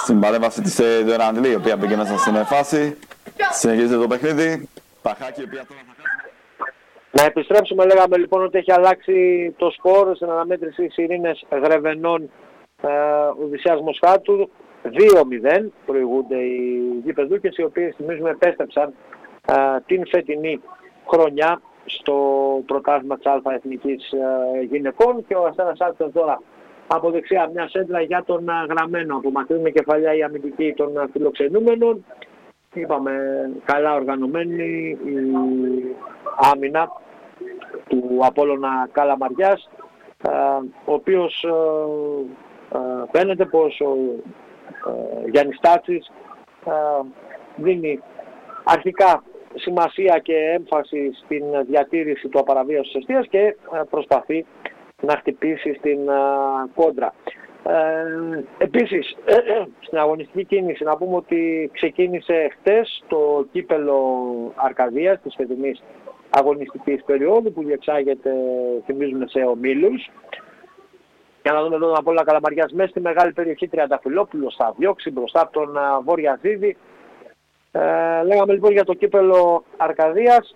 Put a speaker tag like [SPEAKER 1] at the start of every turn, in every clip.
[SPEAKER 1] στην παρέμβαση της Δωραντλή, η οποία μπήκε μέσα στην φάση. Συνεχίζεται το παιχνίδι. Παχάκη, η οποία τώρα θα χάσει.
[SPEAKER 2] Να επιστρέψουμε, λέγαμε λοιπόν ότι έχει αλλάξει το σκορ στην αναμέτρηση Ειρήνες Γρεβενών Οδυσσέας Μοσχάτου. 2-0 προηγούνται οι γηπεδούκες, οι οποίες θυμίζουμε επέστρεψαν την φετινή χρονιά στο πρωτάθλημα της Α Εθνικής Γυναικών, και ο Αστέρας Άλτσας τώρα από δεξιά μια σέντρα για τον Γραμμένο. Απομακρύνει με κεφαλιά η αμυντική των φιλοξενούμενων. Είπαμε καλά οργανωμένη η άμυνα του Απόλλωνα Καλαμαριάς, ο οποίος φαίνεται πως ο Γιάννης Τάτσης δίνει αρχικά σημασία και έμφαση στην διατήρηση του απαραβίασης της εστίας και προσπαθεί να χτυπήσει στην κόντρα. Επίσης, στην αγωνιστική κίνηση να πούμε ότι ξεκίνησε χτες το κύπελο Αρκαδίας της φετινής αγωνιστικής περίοδου, που διεξάγεται, θυμίζουμε, σε ομίλους. Για να δούμε εδώ τον Απόλλωνα Καλαμαριάς μέσα στη μεγάλη περιοχή. Τριανταφυλόπουλος θα διώξει μπροστά από τον Βορειαζίδη. Λέγαμε λοιπόν για το κύπελο Αρκαδίας.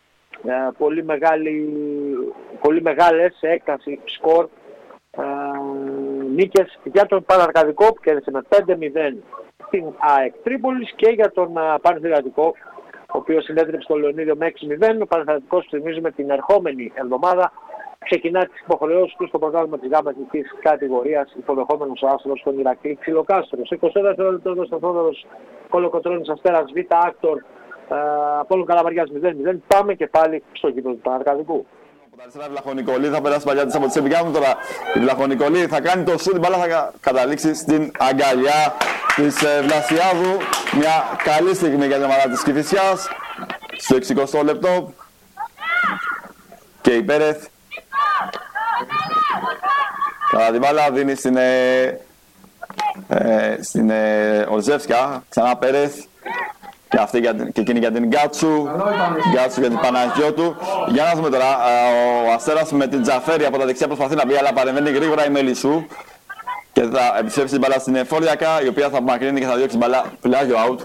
[SPEAKER 2] Πολύ μεγάλες σε έκταση σκορ νίκες για τον Παναρκαδικό, που κέρδισε με 5-0 στην ΑΕΚ Τρίπολης, και για τον Παναθηναϊκό, ο οποίος συνέδριψε το Λεωνίδιο με 6-0. Ο Παναθηναϊκός, θυμίζουμε, την ερχόμενη εβδομάδα ξεκινά τις υποχρεώσεις του στο πρωτάθλημα της ΓΑΜΑ εθνικής κατηγορίας, υποδεχόμενος ο άστρος στον Ηρακλή Ξυλοκάστρο. Σε 24 λεπτό εδώ στο Θόδωρος Κολοκοτρώνης Αστέρας Β' Άκτορ, Απόλλων Καλαμαριάς 0-0. Πάμε και πάλι στο γήπεδο του Παναρκαδικού.
[SPEAKER 1] Από τα αριστερά Βλαχονικολή θα περάσει παλιά της από τις επικάνου. Τώρα η Βλαχονικολή θα κάνει το σούτ, η μπάλα θα καταλήξει στην αγκαλιά της Βλασιάδου. Μια καλή στιγμή για την ομάδα της Κηφισιάς. Στο 60 λεπτό. Και η Πέρεθ κατά την μπάλα δίνει στην Ορζεύσκα. Ξανά Πέρεθ. Και αυτή και εκείνη για την Γκάτσου. Γκάτσου για την Παναγιώτου. Για να δούμε τώρα. Ο Αστέρας με την Τζαφέρη από τα δεξιά προσπαθεί να μπει, αλλά παρεμβαίνει γρήγορα η Μελισσού. Και θα επιστρέψει την μπάλα στην Φόριακα, η οποία θα απομακρύνει και θα διώξει την μπάλα πλάγιο out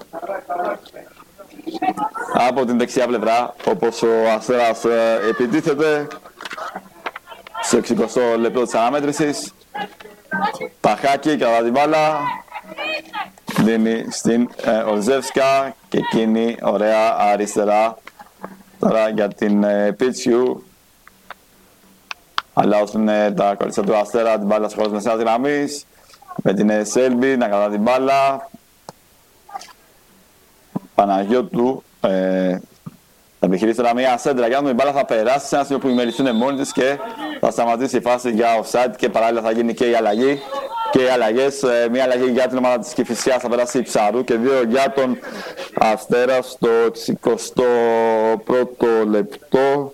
[SPEAKER 1] από την δεξιά πλευρά, όπως ο Αστέρας επιτίθεται στο 60 λεπτό της αναμέτρησης. Παχάκη κατά την μπάλα. Δίνει στην Ορζεύσκα και εκείνη ωραία αριστερά τώρα για την Πίτσιου. Αλλάζουν τα κορίτσια του Αστέρα την μπάλα στο χώρο της μεσαίας γραμμής με την Σέλμπι να κατά την μπάλα. Παναγιώτου θα επιχειρήσει τώρα μια σέντρα για να η μπάλα θα περάσει σε ένα σημείο που η Μελισσού είναι μόνη της και θα σταματήσει η φάση για offside, και παράλληλα θα γίνει και η αλλαγή. Και οι αλλαγές, μία αλλαγή για την ομάδα της Κηφισιάς θα περάσει η Ψαρού και δύο για τον Αστέρα στο 61ο λεπτό.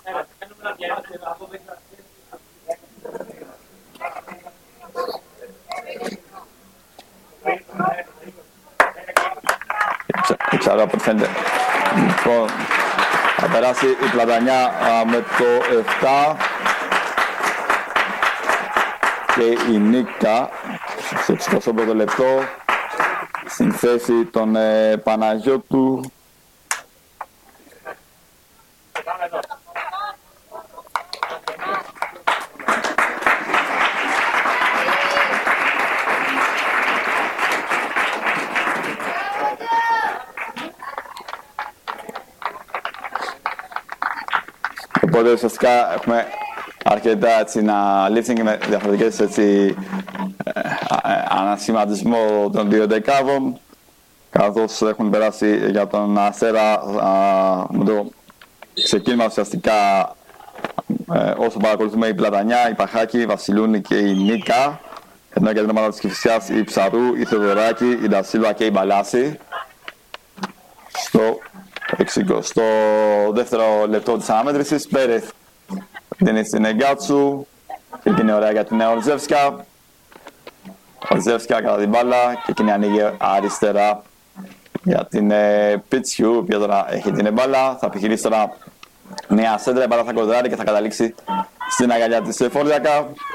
[SPEAKER 1] Η Ψαρού από ό,τι φαίνεται. Λοιπόν, θα περάσει η Πλατανιά με το 7. Και η Νίκα στο 61ο λεπτό στην θέση των Παναγιώτου. Οπότε ουσιαστικά έχουμε αρκετά έτσι, να lifting με διαφορετικές έτσι, ανασχηματισμό των δύο δεκάδων, καθώς έχουν περάσει για τον Αστέρα με το ξεκίνημα ουσιαστικά όσο παρακολουθούμε η Πλατανιά, η Παχάκη, η Βασιλούνη και η Νίκα, ενώ για την ομάδα της Κηφισιάς η Ψαρού, η Θεοδωράκη, η Ντασίλβα και η Μπαλάση. Στο 62ο λεπτό της αναμέτρησης, Πέρεθ δίνει στην Εγκάτσου και εκείνη ωραία για την Ορζεύσκα. Ορζεύσκα κατά την μπάλα και εκείνη ανοίγει αριστερά για την Πίτσιου, η οποία τώρα έχει την μπάλα. Θα επιχειρήσει τώρα μια σέντρα, η μπάλα θα κοντράρει και θα καταλήξει στην αγκαλιά της Φόρδιακα.